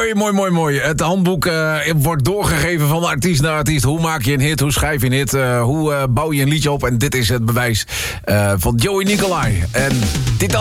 Mooi. Het handboek wordt doorgegeven van artiest naar artiest. Hoe maak je een hit? Hoe schrijf je een hit? Hoe bouw je een liedje op? En dit is het bewijs van Joey Nicolai. En dit